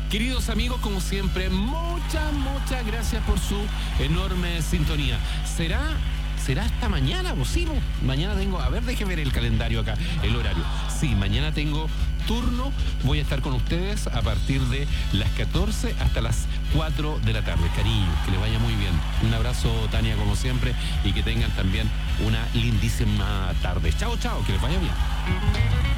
Queridos amigos, como siempre, muchas gracias por su enorme sintonía. ¿Será hasta mañana? Pues sí, pues, mañana tengo, a ver, déjeme ver el calendario acá, el horario. Sí, mañana tengo turno, voy a estar con ustedes a partir de las 14 hasta las 4 de la tarde. Cariño, que les vaya muy bien. Un abrazo, Tania, como siempre, y que tengan también una lindísima tarde. Chao, que les vaya bien.